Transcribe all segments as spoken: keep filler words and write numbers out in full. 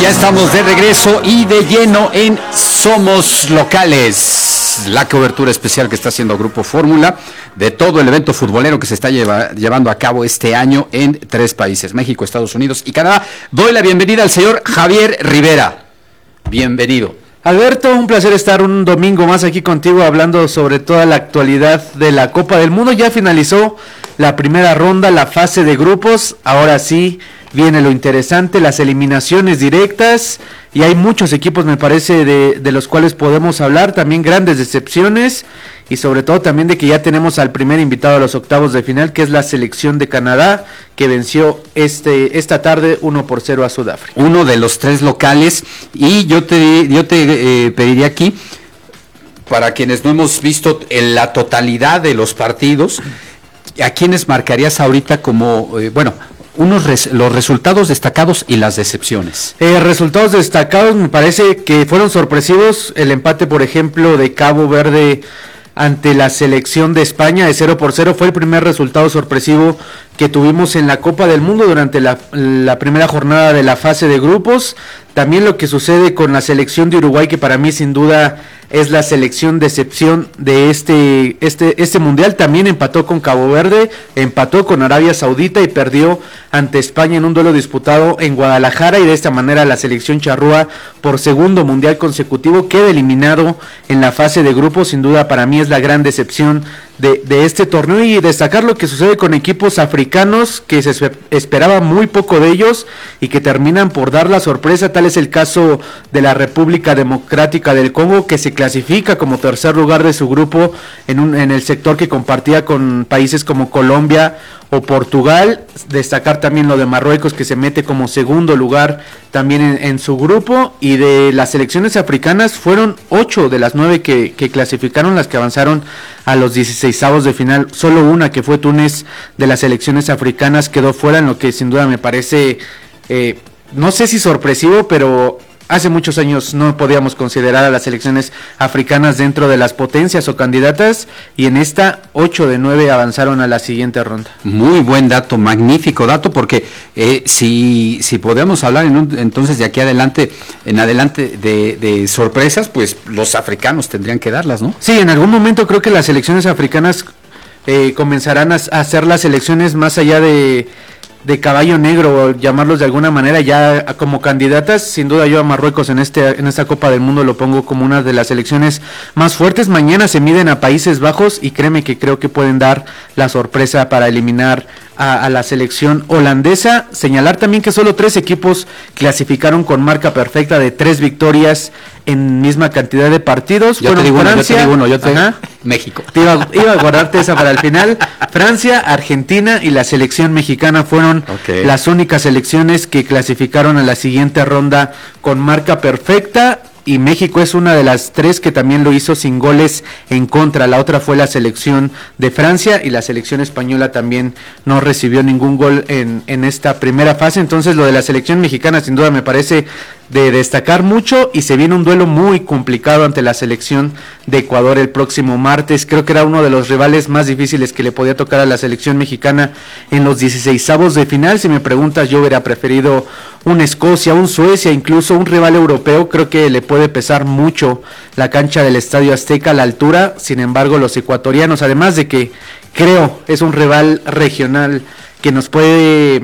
Ya estamos de regreso y de lleno en Somos Locales, la cobertura especial que está haciendo Grupo Fórmula de todo el evento futbolero que se está lleva, llevando a cabo este año en tres países, México, Estados Unidos y Canadá. Doy la bienvenida al señor Javier Rivera. Bienvenido. Alberto, un placer estar un domingo más aquí contigo hablando sobre toda la actualidad de la Copa del Mundo. Ya finalizó la primera ronda, la fase de grupos, ahora sí viene lo interesante, las eliminaciones directas, y hay muchos equipos, me parece, de, de los cuales podemos hablar, también grandes decepciones, y sobre todo también de que ya tenemos al primer invitado a los octavos de final, que es la selección de Canadá, que venció este esta tarde uno por cero a Sudáfrica. Uno de los tres locales, y yo te, yo te eh, pediría aquí, para quienes no hemos visto en la totalidad de los partidos, ¿a quiénes marcarías ahorita como, eh, bueno, unos res, los resultados destacados y las decepciones? Eh, resultados destacados, me parece que fueron sorpresivos. El empate, por ejemplo, de Cabo Verde ante la selección de España de cero por cero fue el primer resultado sorpresivo que tuvimos en la Copa del Mundo durante la, la primera jornada de la fase de grupos. También lo que sucede con la selección de Uruguay, que para mí sin duda es la selección de excepción de este, este, este mundial. También empató con Cabo Verde, empató con Arabia Saudita y perdió ante España en un duelo disputado en Guadalajara, y de esta manera la selección charrúa, por segundo mundial consecutivo, queda eliminado en la fase de grupos. Sin duda para mí es la gran decepción de, de este torneo, y destacar lo que sucede con equipos africanos que se esperaba muy poco de ellos y que terminan por dar la sorpresa. Tal es el caso de la República Democrática del Congo, que se clasifica como tercer lugar de su grupo en, un, en el sector que compartía con países como Colombia o Portugal. Destacar también lo de Marruecos, que se mete como segundo lugar también en, en su grupo. Y de las selecciones africanas fueron ocho de las nueve que, que clasificaron las que avanzaron a los dieciseisavos de final. Solo una, que fue Túnez, de las selecciones africanas, quedó fuera, en lo que sin duda me parece, eh, no sé si sorpresivo, pero hace muchos años no podíamos considerar a las selecciones africanas dentro de las potencias o candidatas, y en esta ocho de nueve avanzaron a la siguiente ronda. Muy buen dato, magnífico dato, porque eh, si, si podemos hablar en un, entonces de aquí adelante, en adelante de, de sorpresas, pues los africanos tendrían que darlas, ¿no? Sí, en algún momento creo que las selecciones africanas eh, comenzarán a, a hacer las selecciones más allá de... de caballo negro, o llamarlos de alguna manera, ya como candidatas. Sin duda yo a Marruecos en este en esta Copa del Mundo lo pongo como una de las selecciones más fuertes. Mañana se miden a Países Bajos, y créeme que creo que pueden dar la sorpresa para eliminar a, a la selección holandesa. Señalar también que solo tres equipos clasificaron con marca perfecta de tres victorias en misma cantidad de partidos. Yo te digo uno, yo te digo uno, yo te digo México. Te iba, iba a guardarte esa para el final. Francia, Argentina y la selección mexicana fueron okay. las únicas selecciones que clasificaron a la siguiente ronda con marca perfecta, y México es una de las tres que también lo hizo sin goles en contra. La otra fue la selección de Francia, y la selección española también no recibió ningún gol en, en esta primera fase. Entonces lo de la selección mexicana sin duda me parece de destacar mucho, y se viene un duelo muy complicado ante la selección de Ecuador el próximo martes. Creo que era uno de los rivales más difíciles que le podía tocar a la selección mexicana en los dieciseisavos de final. Si me preguntas, yo hubiera preferido un Escocia, un Suecia, incluso un rival europeo. Creo que le puede pesar mucho la cancha del Estadio Azteca, la altura. Sin embargo, los ecuatorianos, además de que creo es un rival regional que nos puede,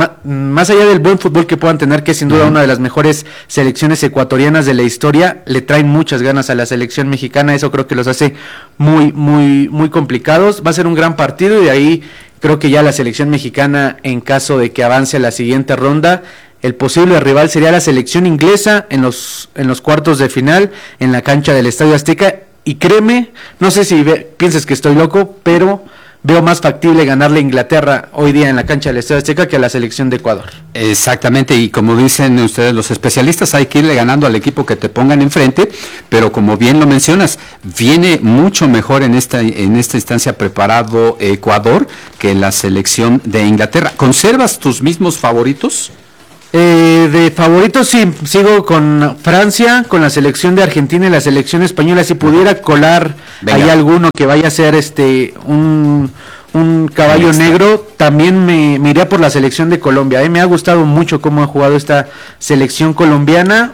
más allá del buen fútbol que puedan tener, que es sin duda una de las mejores selecciones ecuatorianas de la historia, le traen muchas ganas a la selección mexicana. Eso creo que los hace muy, muy, muy complicados. Va a ser un gran partido, y de ahí creo que ya la selección mexicana, en caso de que avance a la siguiente ronda, el posible rival sería la selección inglesa en los, en los cuartos de final, en la cancha del Estadio Azteca. Y créeme, no sé si ve, piensas que estoy loco, pero veo más factible ganarle a Inglaterra hoy día en la cancha del Estadio Azteca que a la selección de Ecuador. Exactamente, y como dicen ustedes los especialistas, hay que irle ganando al equipo que te pongan enfrente, pero como bien lo mencionas, viene mucho mejor en esta en esta instancia preparado Ecuador que la selección de Inglaterra. ¿Conservas tus mismos favoritos? Eh, de favoritos sí, sigo con Francia, con la selección de Argentina y la selección española. Si pudiera colar ahí alguno que vaya a ser este un un caballo negro, también me, me iría por la selección de Colombia. Eh, me ha gustado mucho cómo ha jugado esta selección colombiana,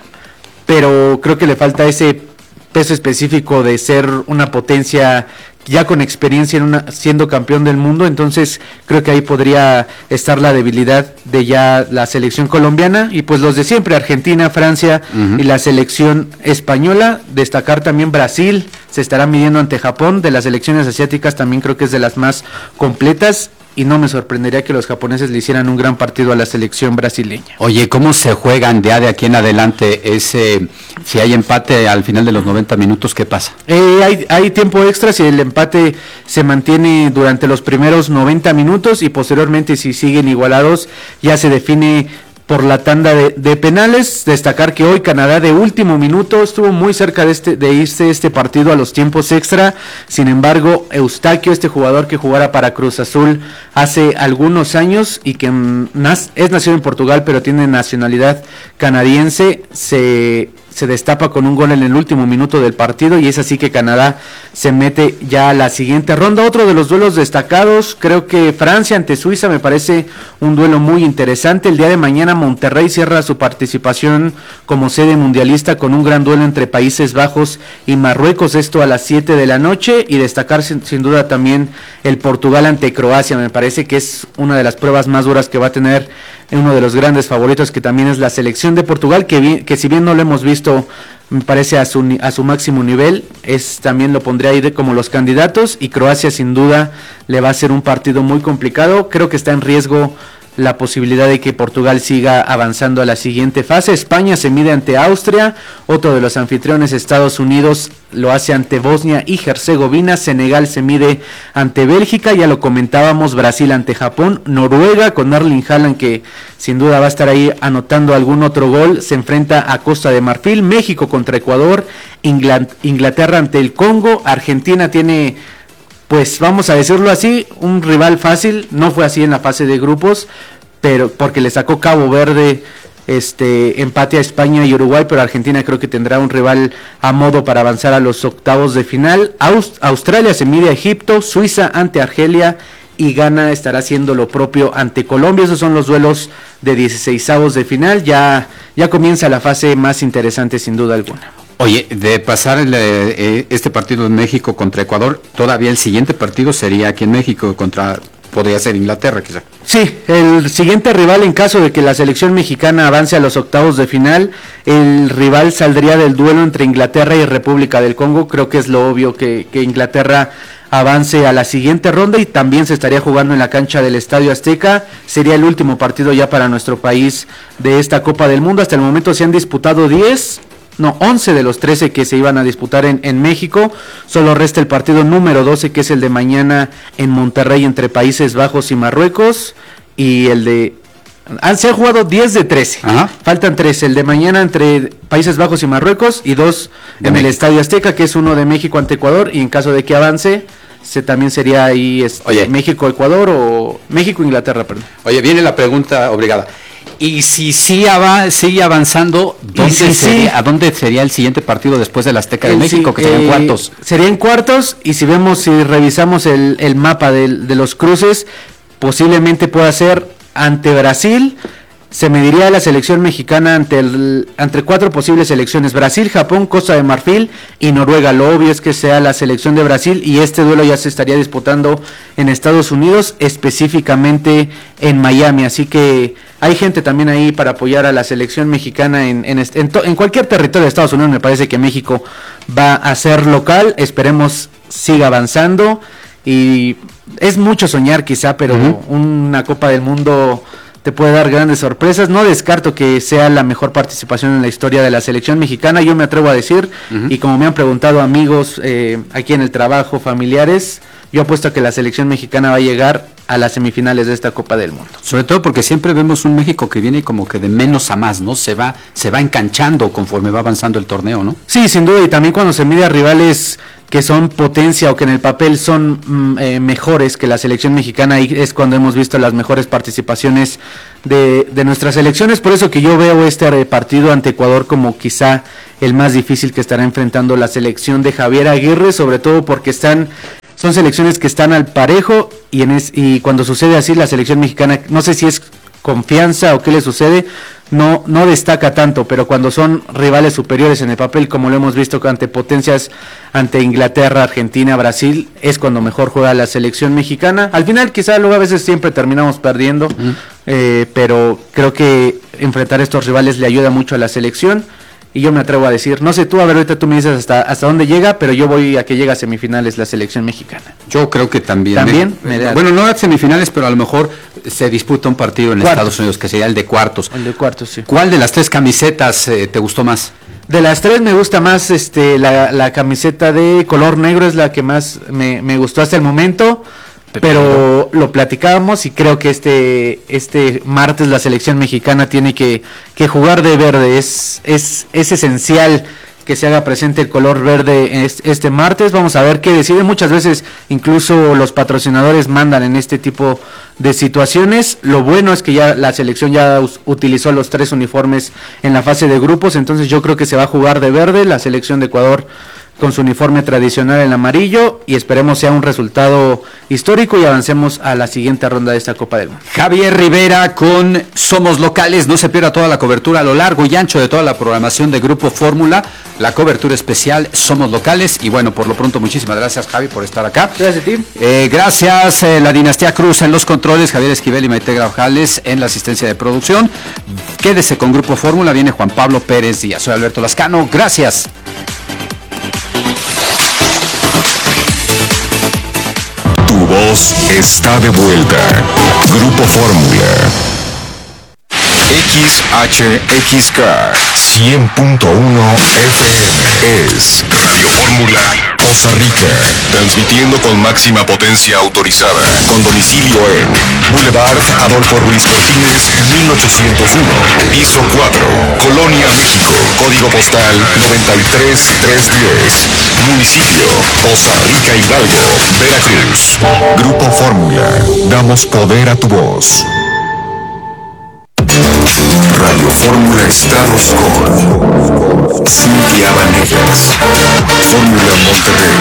pero creo que le falta ese peso específico de ser una potencia ya con experiencia en una, siendo campeón del mundo. Entonces creo que ahí podría estar la debilidad de ya la selección colombiana, y pues los de siempre, Argentina, Francia, uh-huh, y la selección española. Destacar también Brasil, se estará midiendo ante Japón. De las selecciones asiáticas también creo que es de las más completas, y no me sorprendería que los japoneses le hicieran un gran partido a la selección brasileña. Oye, ¿cómo se juegan ya de aquí en adelante ese, si hay empate al final de los noventa minutos, qué pasa? Eh, hay, hay tiempo extra si el empate se mantiene durante los primeros noventa minutos, y posteriormente, si siguen igualados, ya se define por la tanda de, de penales. Destacar que hoy Canadá de último minuto estuvo muy cerca de, este, de irse este partido a los tiempos extra. Sin embargo, Eustaquio, este jugador que jugara para Cruz Azul hace algunos años y que nas, es nacido en Portugal pero tiene nacionalidad canadiense, se... se destapa con un gol en el último minuto del partido, y es así que Canadá se mete ya a la siguiente ronda. Otro de los duelos destacados, creo que Francia ante Suiza, me parece un duelo muy interesante. El día de mañana Monterrey cierra su participación como sede mundialista con un gran duelo entre Países Bajos y Marruecos, esto a las siete de la noche, y destacar sin, sin duda también el Portugal ante Croacia. Me parece que es una de las pruebas más duras que va a tener uno de los grandes favoritos, que también es la selección de Portugal, que, vi, que si bien no lo hemos visto, me parece a su, a su máximo nivel, es también lo pondría ahí de como los candidatos, y Croacia sin duda le va a ser un partido muy complicado. Creo que está en riesgo la posibilidad de que Portugal siga avanzando a la siguiente fase. España se mide ante Austria, otro de los anfitriones, Estados Unidos, lo hace ante Bosnia y Herzegovina, Senegal se mide ante Bélgica, ya lo comentábamos, Brasil ante Japón, Noruega con Erling Haaland, que sin duda va a estar ahí anotando algún otro gol, se enfrenta a Costa de Marfil, México contra Ecuador, Ingl- Inglaterra ante el Congo, Argentina tiene, pues vamos a decirlo así, un rival fácil. No fue así en la fase de grupos, pero porque le sacó Cabo Verde este empate a España y Uruguay, pero Argentina creo que tendrá un rival a modo para avanzar a los octavos de final. Aust- Australia se mide a Egipto, Suiza ante Argelia, y Ghana estará haciendo lo propio ante Colombia. Esos son los duelos de dieciseisavos de final. Ya, ya comienza la fase más interesante sin duda alguna. Oye, de pasar el, eh, este partido en México contra Ecuador, todavía el siguiente partido sería aquí en México contra, podría ser Inglaterra quizá. Sí, el siguiente rival, en caso de que la selección mexicana avance a los octavos de final, el rival saldría del duelo entre Inglaterra y República del Congo. Creo que es lo obvio que, que Inglaterra avance a la siguiente ronda, y también se estaría jugando en la cancha del Estadio Azteca. Sería el último partido ya para nuestro país de esta Copa del Mundo. Hasta el momento se han disputado diez, no, once de los trece que se iban a disputar en, en México. Solo resta el partido número doce, que es el de mañana en Monterrey entre Países Bajos y Marruecos, y el de... Han, se han jugado diez de trece. Ajá. Faltan tres, el de mañana entre Países Bajos y Marruecos, y dos de en México. El Estadio Azteca, que es uno de México ante Ecuador, y en caso de que avance, se también sería ahí este, México-Ecuador o México-Inglaterra, perdón. Oye, viene la pregunta obligada. Y si sí av- sigue avanzando, ¿dónde si sería, sí, ¿a dónde sería el siguiente partido después del Azteca de México, sí, que serían eh, cuartos? Serían cuartos, y si vemos, si revisamos el, el mapa de, de los cruces, posiblemente pueda ser ante Brasil. Se mediría la selección mexicana ante el, ante cuatro posibles selecciones: Brasil, Japón, Costa de Marfil y Noruega. Lo obvio es que sea la selección de Brasil, y este duelo ya se estaría disputando en Estados Unidos, específicamente en Miami. Así que hay gente también ahí para apoyar a la selección mexicana en, en, en, to, en cualquier territorio de Estados Unidos. Me parece que México va a ser local, esperemos siga avanzando, y es mucho soñar quizá, pero uh-huh. una Copa del Mundo te puede dar grandes sorpresas. No descarto que sea la mejor participación en la historia de la selección mexicana, yo me atrevo a decir, uh-huh. y como me han preguntado amigos eh, aquí en el trabajo, familiares, yo apuesto a que la selección mexicana va a llegar a las semifinales de esta Copa del Mundo. Sobre todo porque siempre vemos un México que viene como que de menos a más, ¿no? Se va, se va enganchando conforme va avanzando el torneo, ¿no? Sí, sin duda, y también cuando se mide a rivales que son potencia o que en el papel son mm, eh, mejores que la selección mexicana, ahí es cuando hemos visto las mejores participaciones de, de nuestras selecciones. Por eso que yo veo este partido ante Ecuador como quizá el más difícil que estará enfrentando la selección de Javier Aguirre, sobre todo porque están son selecciones que están al parejo y, en es, y cuando sucede así la selección mexicana, no sé si es confianza o qué le sucede, no no destaca tanto, pero cuando son rivales superiores en el papel, como lo hemos visto ante potencias, ante Inglaterra, Argentina, Brasil, es cuando mejor juega la selección mexicana. Al final quizá luego a veces siempre terminamos perdiendo, mm. eh, pero creo que enfrentar a estos rivales le ayuda mucho a la selección. Y yo me atrevo a decir, no sé tú, a ver, ahorita tú me dices hasta hasta dónde llega, pero yo voy a que llegue a semifinales la selección mexicana. Yo creo que también. ¿También? Me, me bueno, no a semifinales, pero a lo mejor se disputa un partido en cuartos. Estados Unidos, que sería el de cuartos. El de cuartos, sí. ¿Cuál de las tres camisetas eh, te gustó más? De las tres me gusta más este la, la camiseta de color negro, es la que más me, me gustó hasta el momento. Pero lo platicábamos y creo que este este martes la selección mexicana tiene que, que jugar de verde. Es, es, es esencial que se haga presente el color verde este martes. Vamos a ver qué decide. Muchas veces incluso los patrocinadores mandan en este tipo de situaciones. Lo bueno es que ya la selección ya utilizó los tres uniformes en la fase de grupos, entonces yo creo que se va a jugar de verde la selección de Ecuador con su uniforme tradicional en amarillo, y esperemos sea un resultado histórico y avancemos a la siguiente ronda de esta Copa del Mundo. Javier Rivera con Somos Locales. No se pierda toda la cobertura a lo largo y ancho de toda la programación de Grupo Fórmula, la cobertura especial Somos Locales. Y bueno, por lo pronto, muchísimas gracias, Javi, por estar acá. Gracias a ti. Eh, gracias, eh, la Dinastía Cruz en los controles, Javier Esquivel y Maite Grajales en la asistencia de producción. Quédese con Grupo Fórmula, viene Juan Pablo Pérez Díaz. Soy Alberto Lascano, gracias. Tu voz está de vuelta. Grupo Fórmula. X H X K cien punto uno F M es Radio Fórmula Costa Rica, transmitiendo con máxima potencia autorizada, con domicilio en Boulevard Adolfo Ruiz Cortines, mil ochocientos uno, piso cuatro, Colonia, México, código postal noventa y tres mil trescientos diez, municipio Costa Rica Hidalgo, Veracruz. Grupo Fórmula, damos poder a tu voz. Radio Fórmula Estados con Cintia Vanegas. Fórmula Monterrey.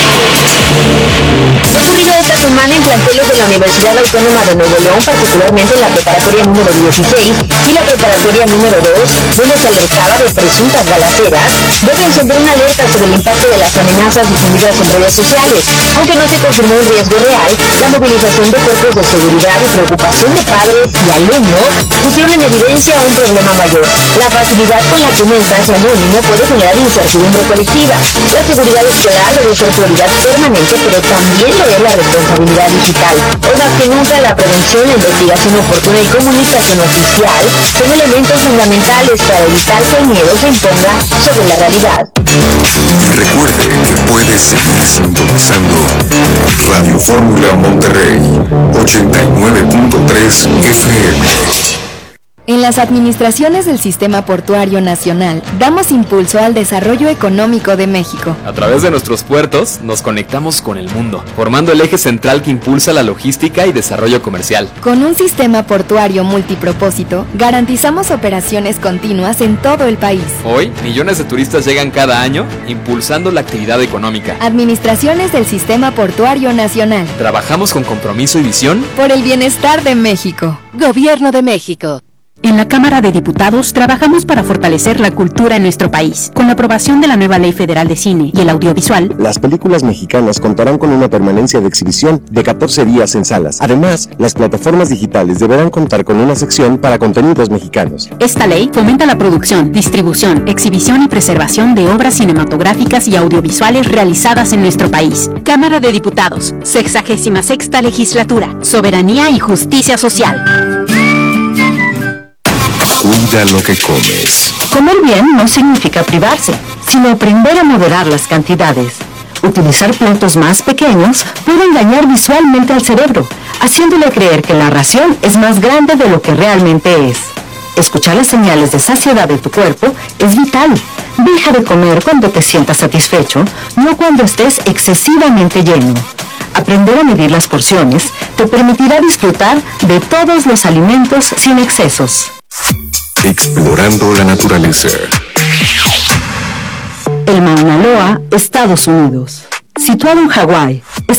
Ocurrido esta semana en planteles de la Universidad Autónoma de Nuevo León, particularmente en la preparatoria número dieciséis y la preparatoria número dos, donde se alertaba de presuntas balaceras, debe encender una alerta sobre el impacto de las amenazas difundidas en redes sociales. Aunque no se confirmó un riesgo real, la movilización de cuerpos de seguridad y preocupación de padres y alumnos pusieron en evidencia un problema mayor. La facilidad con la que un mensaje anónimo puede generar incertidumbre colectiva. La seguridad escolar debe ser prioridad permanente, pero también lo es la responsabilidad digital. Hoy más que nunca, la prevención, la investigación oportuna y comunicación oficial son elementos fundamentales para evitar que el miedo se imponga sobre la realidad. Recuerde que puede seguir sintonizando Radio Fórmula Monterrey ochenta y nueve punto tres F M. En las administraciones del Sistema Portuario Nacional, damos impulso al desarrollo económico de México. A través de nuestros puertos, nos conectamos con el mundo, formando el eje central que impulsa la logística y desarrollo comercial. Con un sistema portuario multipropósito, garantizamos operaciones continuas en todo el país. Hoy, millones de turistas llegan cada año, impulsando la actividad económica. Administraciones del Sistema Portuario Nacional. Trabajamos con compromiso y visión por el bienestar de México. Gobierno de México. En la Cámara de Diputados trabajamos para fortalecer la cultura en nuestro país. Con la aprobación de la nueva Ley Federal de Cine y el Audiovisual, las películas mexicanas contarán con una permanencia de exhibición de catorce días en salas. Además, las plataformas digitales deberán contar con una sección para contenidos mexicanos. Esta ley fomenta la producción, distribución, exhibición y preservación de obras cinematográficas y audiovisuales realizadas en nuestro país. Cámara de Diputados, sexagésima sexta legislatura, soberanía y justicia social. Cuida lo que comes. Comer bien no significa privarse, sino aprender a moderar las cantidades. Utilizar platos más pequeños puede engañar visualmente al cerebro, haciéndole creer que la ración es más grande de lo que realmente es. Escuchar las señales de saciedad de tu cuerpo es vital. Deja de comer cuando te sientas satisfecho, no cuando estés excesivamente lleno. Aprender a medir las porciones te permitirá disfrutar de todos los alimentos sin excesos. Explorando la naturaleza. El Mauna Loa, Estados Unidos. Situado en Hawái, está